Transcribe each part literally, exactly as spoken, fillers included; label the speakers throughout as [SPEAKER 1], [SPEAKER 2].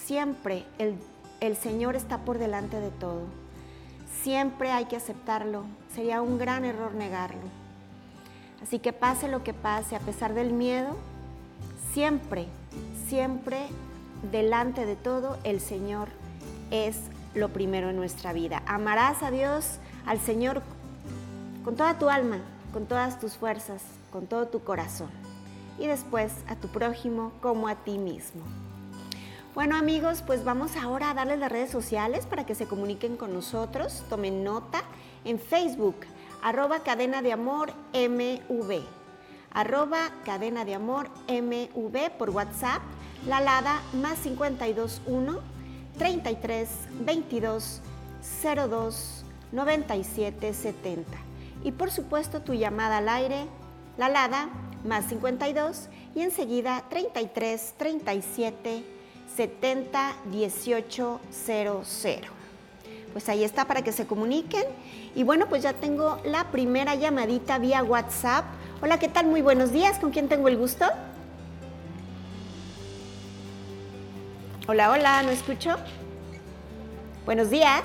[SPEAKER 1] siempre el, el Señor está por delante de todo. Siempre hay que aceptarlo. Sería un gran error negarlo. Así que pase lo que pase, a pesar del miedo, siempre, siempre delante de todo el Señor es lo primero en nuestra vida. Amarás a Dios, al Señor, con toda tu alma, con todas tus fuerzas, con todo tu corazón. Y después a tu prójimo como a ti mismo. Bueno, amigos, pues vamos ahora a darles las redes sociales para que se comuniquen con nosotros. Tomen nota en Facebook, arroba cadena de amor mv, arroba cadena de amor mv, por WhatsApp, la alada más cincuenta y dos uno, treinta y tres, veintidós, cero dos, noventa y siete, setenta. Y por supuesto tu llamada al aire, la alada más cincuenta y dos y enseguida treinta y tres, treinta y siete, setenta, dieciocho, cero cero. Pues ahí está para que se comuniquen. Y bueno, pues ya tengo la primera llamadita vía WhatsApp. Hola, ¿qué tal? Muy buenos días. ¿Con quién tengo el gusto? Hola, hola, ¿no escucho? Buenos días.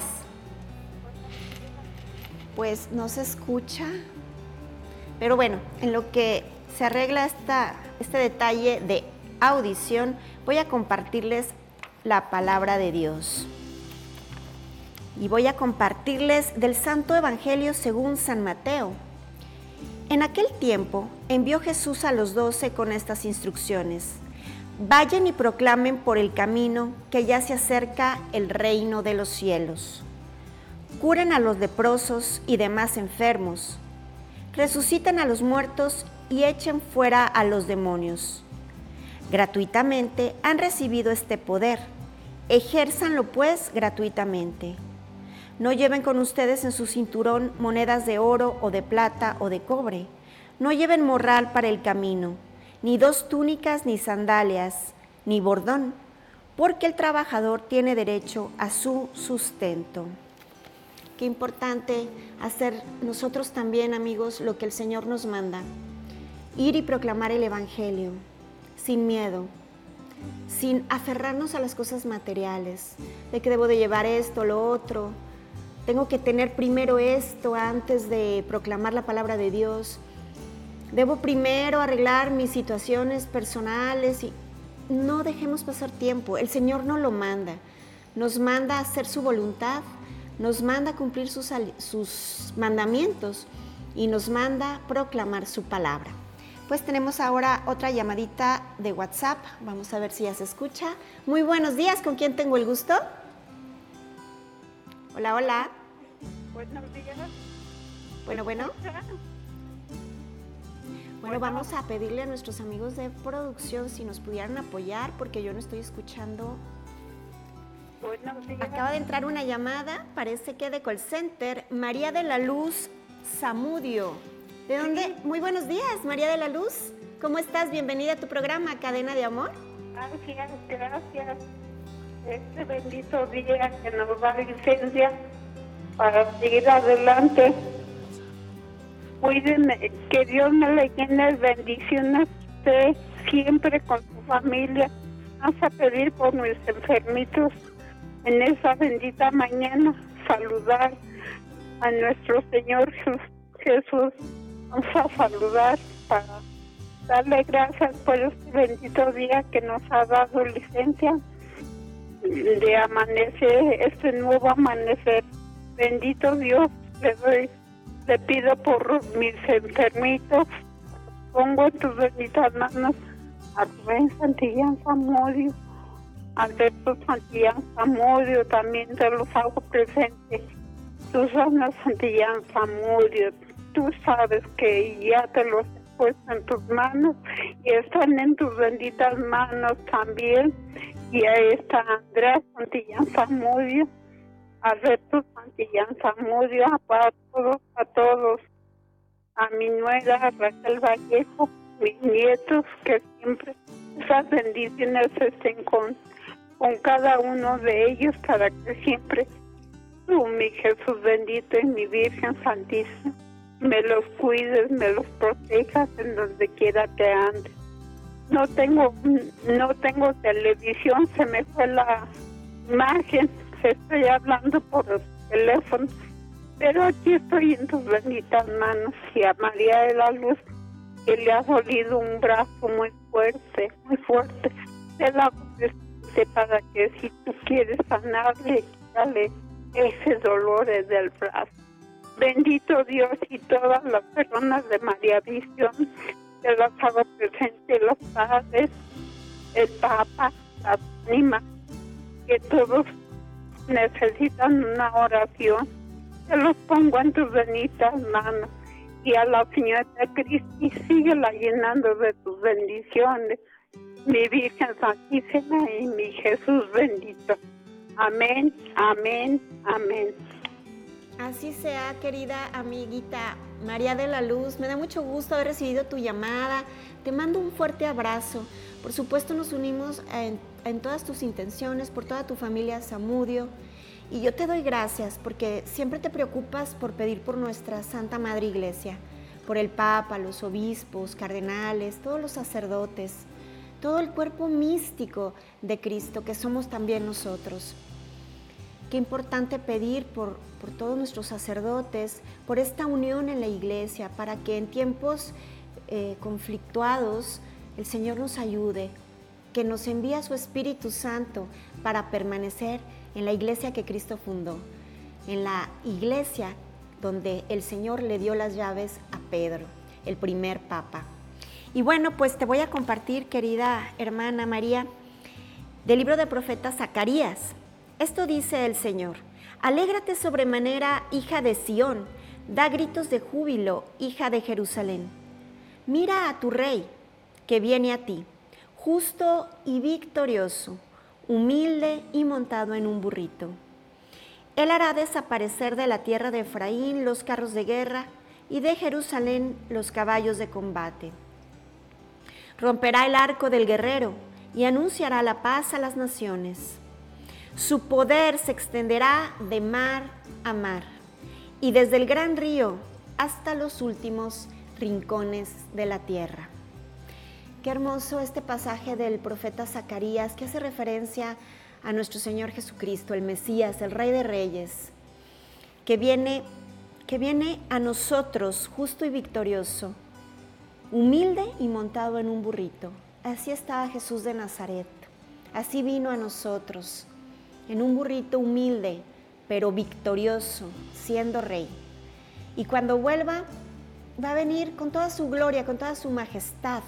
[SPEAKER 1] Pues no se escucha. Pero bueno, en lo que se arregla esta, este detalle de audición, voy a compartirles la palabra de Dios. Y voy a compartirles del Santo Evangelio según San Mateo. En aquel tiempo envió Jesús a los doce con estas instrucciones: vayan y proclamen por el camino que ya se acerca el reino de los cielos. Curen a los leprosos y demás enfermos. Resuciten a los muertos y echen fuera a los demonios. Gratuitamente han recibido este poder. Ejérzanlo pues gratuitamente. No lleven con ustedes en su cinturón monedas de oro o de plata o de cobre. No lleven morral para el camino, ni dos túnicas, ni sandalias, ni bordón, porque el trabajador tiene derecho a su sustento. Qué importante hacer nosotros también, amigos, lo que el Señor nos manda. Ir y proclamar el Evangelio, sin miedo, sin aferrarnos a las cosas materiales, de que debo de llevar esto, lo otro, tengo que tener primero esto antes de proclamar la palabra de Dios, debo primero arreglar mis situaciones personales y no dejemos pasar tiempo. El Señor nos lo manda, nos manda a hacer su voluntad, nos manda a cumplir sus, sus mandamientos y nos manda a proclamar su palabra. Pues tenemos ahora otra llamadita de WhatsApp, vamos a ver si ya se escucha. Muy buenos días, ¿con quién tengo el gusto? Hola, hola.
[SPEAKER 2] Buenos días.
[SPEAKER 1] Bueno, bueno. Bueno, vamos a pedirle a nuestros amigos de producción si nos pudieran apoyar porque yo no estoy escuchando.
[SPEAKER 2] Buenos días.
[SPEAKER 1] Acaba de entrar una llamada, parece que de call center, María de la Luz Zamudio. ¿De dónde? Sí. Muy buenos días, María de la Luz. ¿Cómo estás? Bienvenida a tu programa, Cadena de Amor.
[SPEAKER 2] Gracias, gracias. Este bendito día que nos da licencia para seguir adelante. Cuídenme, que Dios me le llene bendiciones a usted siempre con su familia. Vamos a pedir por mis enfermitos en esa bendita mañana, saludar a nuestro Señor Jesús. Vamos a saludar para darle gracias por este bendito día que nos ha dado licencia de amanecer, este nuevo amanecer. Bendito Dios, le doy, le pido por mis enfermitos, pongo en tus benditas manos a Rubén Santillán Zamudio, a Alberto Santillán Zamudio, también te los hago presente. Susana Santillán Zamudio, tú sabes que ya te los he puesto en tus manos y están en tus benditas manos también. Y ahí está Andrea Santillán Zamudio, Alberto Santillán Zamudio, para todos, a todos, a mi nuera Raquel Vallejo, mis nietos, que siempre esas bendiciones estén con, con cada uno de ellos, para que siempre tú, mi Jesús bendito y mi Virgen Santísima, me los cuides, me los protejas en donde quiera que andes. no tengo, no tengo televisión, se me fue la imagen, estoy hablando por el teléfono, pero aquí estoy en tus benditas manos, y a María de la Luz, que le ha dolido un brazo muy fuerte, muy fuerte, te la presente para que si tú quieres sanarle, dale ese dolor del brazo. Bendito Dios, y todas las personas de María Visión, te las hago presente, los padres, el Papa, la Anima, que todos necesitan una oración. Te los pongo en tus benditas manos. Y a la Señora Cristi, síguela llenando de tus bendiciones. Mi Virgen Santísima y mi Jesús bendito. Amén, amén, amén.
[SPEAKER 1] Así sea, querida amiguita María de la Luz. Me da mucho gusto haber recibido tu llamada. Te mando un fuerte abrazo. Por supuesto, nos unimos en, en todas tus intenciones, por toda tu familia Zamudio. Y yo te doy gracias porque siempre te preocupas por pedir por nuestra Santa Madre Iglesia, por el Papa, los obispos, cardenales, todos los sacerdotes, todo el cuerpo místico de Cristo que somos también nosotros. Qué importante pedir por, por todos nuestros sacerdotes, por esta unión en la Iglesia, para que en tiempos eh, conflictuados el Señor nos ayude, que nos envíe a su Espíritu Santo para permanecer en la Iglesia que Cristo fundó, en la Iglesia donde el Señor le dio las llaves a Pedro, el primer Papa. Y bueno, pues te voy a compartir, querida hermana María, del libro del profeta Zacarías. Esto dice el Señor: alégrate sobremanera, hija de Sión, da gritos de júbilo, hija de Jerusalén. Mira a tu rey, que viene a ti, justo y victorioso, humilde y montado en un burrito. Él hará desaparecer de la tierra de Efraín los carros de guerra y de Jerusalén los caballos de combate. Romperá el arco del guerrero y anunciará la paz a las naciones. Su poder se extenderá de mar a mar y desde el gran río hasta los últimos rincones de la tierra. Qué hermoso este pasaje del profeta Zacarías que hace referencia a nuestro Señor Jesucristo, el Mesías, el Rey de Reyes, que viene, que viene a nosotros justo y victorioso, humilde y montado en un burrito. Así estaba Jesús de Nazaret, así vino a nosotros, en un burrito humilde, pero victorioso, siendo Rey. Y cuando vuelva, va a venir con toda su gloria, con toda su majestad.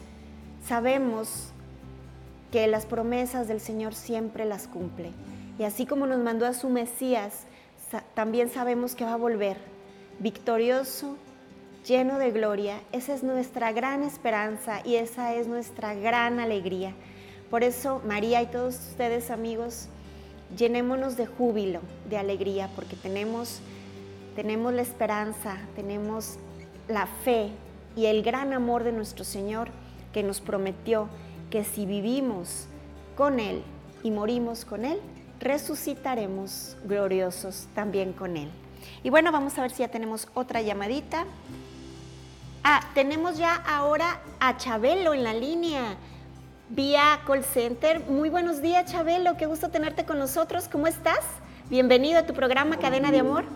[SPEAKER 1] Sabemos que las promesas del Señor siempre las cumple. Y así como nos mandó a su Mesías, sa- también sabemos que va a volver victorioso, lleno de gloria. Esa es nuestra gran esperanza y esa es nuestra gran alegría. Por eso, María y todos ustedes, amigos, llenémonos de júbilo, de alegría, porque tenemos, tenemos la esperanza, tenemos la fe y el gran amor de nuestro Señor, que nos prometió que si vivimos con Él y morimos con Él, resucitaremos gloriosos también con Él. Y bueno, vamos a ver si ya tenemos otra llamadita. Ah, tenemos ya ahora a Chabelo en la línea, vía call center. Muy buenos días, Chabelo, qué gusto tenerte con nosotros. ¿Cómo estás? Bienvenido a tu programa Cadena de Amor.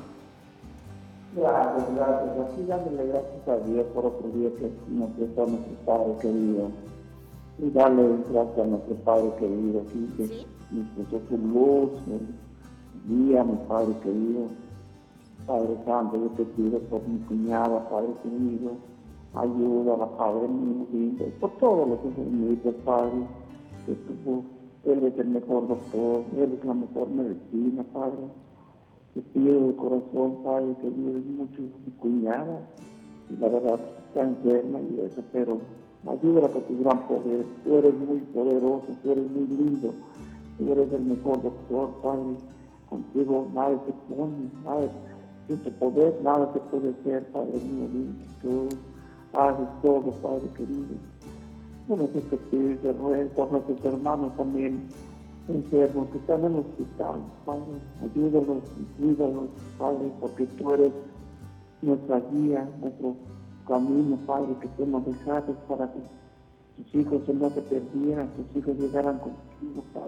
[SPEAKER 3] Gracias, gracias. Aquí dándole gracias a Dios por otro día que nos prestó nuestro Padre querido. Y darle gracias a nuestro Padre querido, aquí que
[SPEAKER 1] ¿Sí?
[SPEAKER 3] nos puso su luz, el día, mi Padre querido. Padre Santo, yo te pido por mi cuñada, Padre querido, ayúdala, Padre mío, y por todos los enfermitos, Padre, que tú, Él es el mejor doctor, Él es la mejor medicina, Padre. Te pido de corazón, Padre, que ayudes mucho a mi cuñada, y la verdad está enferma y eso, pero ayúdala con tu gran poder. Tú eres muy poderoso, tú eres muy lindo, tú eres el mejor doctor, Padre. Contigo nada se pone, nada, sin tu poder nada se puede hacer, Padre mío, tú haces todo, Padre querido. Bueno, que te pido y te ruego por nuestros hermanos también enfermos que están en el hospital, Padre, ayúdalos y cuídalos, Padre, porque tú eres nuestra guía, nuestro camino, Padre, que tú nos dejaste para que tus hijos no se perdieran, tus hijos llegaran contigo, Padre.